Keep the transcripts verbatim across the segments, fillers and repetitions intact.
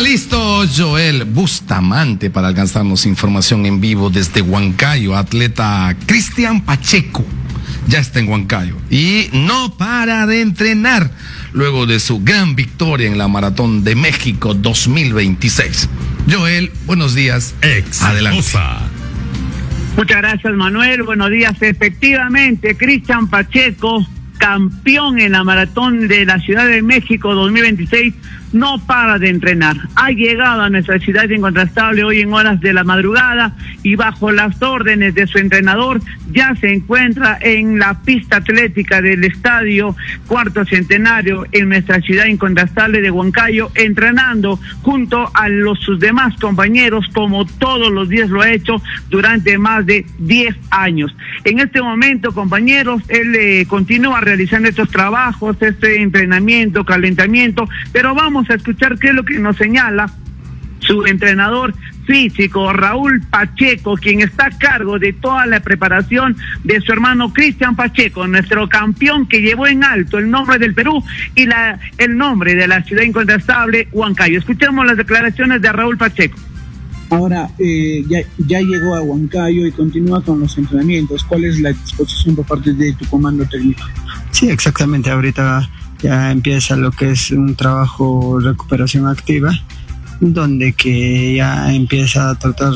Está listo Joel Bustamante para alcanzarnos información en vivo desde Huancayo. Atleta Cristian Pacheco ya está en Huancayo y no para de entrenar luego de su gran victoria en la Maratón de México dos mil veintiséis. Joel, buenos días. Ex Adelante. Muchas gracias, Manuel. Buenos días. Efectivamente, Cristian Pacheco, campeón en la Maratón de la Ciudad de México dos mil veintiséis, no para de entrenar. Ha llegado a nuestra ciudad incontrastable hoy en horas de la madrugada y bajo las órdenes de su entrenador ya se encuentra en la pista atlética del Estadio Cuarto Centenario en nuestra ciudad incontrastable de Huancayo, entrenando junto a los sus demás compañeros como todos los días lo ha hecho durante más de diez años. En este momento, compañeros, él eh, continúa realizando estos trabajos, este entrenamiento, calentamiento, pero vamos a escuchar qué es lo que nos señala su entrenador físico, Raúl Pacheco, quien está a cargo de toda la preparación de su hermano Cristian Pacheco, nuestro campeón que llevó en alto el nombre del Perú y la el nombre de la ciudad incontestable, Huancayo. Escuchemos las declaraciones de Raúl Pacheco. Ahora eh, ya, ya llegó a Huancayo y continúa con los entrenamientos. ¿Cuál es la disposición por parte de tu comando técnico? Sí, exactamente. Ahorita ya empieza lo que es un trabajo de recuperación activa, donde que ya empieza a tratar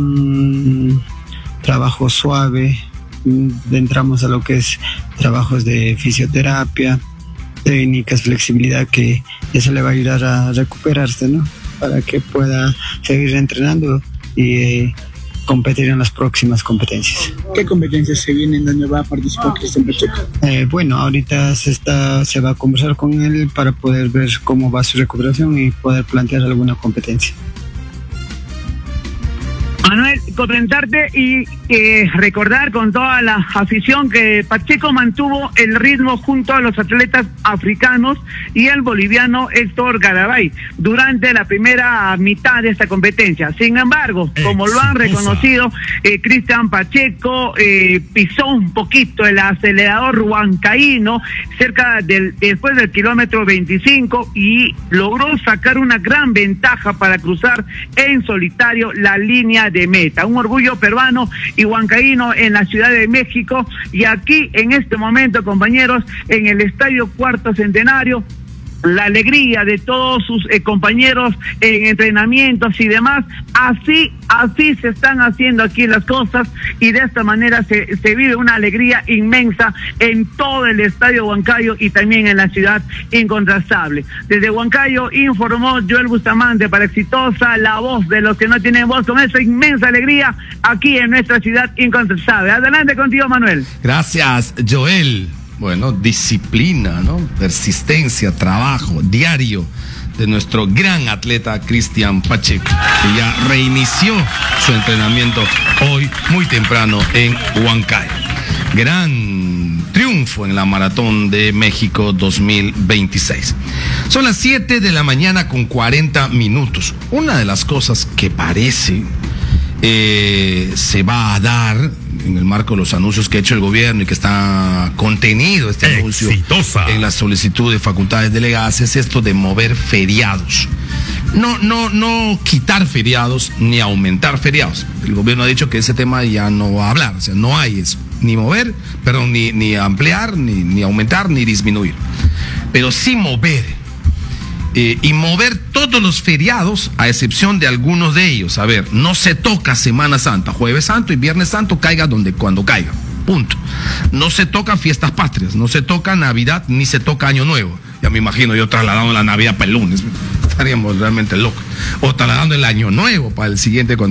un trabajo suave, entramos a lo que es trabajos de fisioterapia, técnicas, flexibilidad, que eso le va a ayudar a recuperarse, ¿no? Para que pueda seguir entrenando y eh, competir en las próximas competencias. ¿Qué competencias se vienen donde va a participar Cristian Pacheco? Eh, bueno, ahorita se está se va a conversar con él para poder ver cómo va su recuperación y poder plantear alguna competencia. Manuel, comentarte y eh, recordar con toda la afición que Pacheco mantuvo el ritmo junto a los atletas africanos y el boliviano Héctor Garabay durante la primera mitad de esta competencia. Sin embargo, como lo han reconocido, eh, Cristian Pacheco eh, pisó un poquito el acelerador huancaíno cerca del después del kilómetro veinticinco y logró sacar una gran ventaja para cruzar en solitario la línea de de meta. Un orgullo peruano y huancaíno en la Ciudad de México, y aquí en este momento, compañeros, en el Estadio Cuarto Centenario, la alegría de todos sus eh, compañeros en entrenamientos y demás. Así, así se están haciendo aquí las cosas y de esta manera se, se vive una alegría inmensa en todo el Estadio Huancayo y también en la ciudad incontrastable. Desde Huancayo informó Joel Bustamante para Exitosa, la voz de los que no tienen voz, con esa inmensa alegría aquí en nuestra ciudad incontrastable. Adelante contigo, Manuel. Gracias, Joel. Bueno, disciplina, ¿no? Persistencia, trabajo diario de nuestro gran atleta Cristian Pacheco, que ya reinició su entrenamiento hoy muy temprano en Huancayo. Gran triunfo en la Maratón de México dos mil veintiséis. Son las siete de la mañana con cuarenta minutos. Una de las cosas que parece eh, se va a dar en el marco de los anuncios que ha hecho el gobierno y que está contenido este anuncio Exitosa. En la solicitud de facultades delegadas, es esto de mover feriados. No, no, no quitar feriados ni aumentar feriados. El gobierno ha dicho que ese tema ya no va a hablar, o sea, no hay eso, ni mover, perdón, ni, ni ampliar, ni, ni aumentar, ni disminuir. Pero sí mover. Eh, y mover todos los feriados a excepción de algunos de ellos. A ver, no se toca Semana Santa, Jueves Santo y Viernes Santo, caiga donde cuando caiga, punto. No se toca fiestas patrias, no se toca Navidad, ni se toca Año Nuevo. Ya me imagino yo trasladando la Navidad para el lunes, estaríamos realmente locos. O trasladando el Año Nuevo para el siguiente.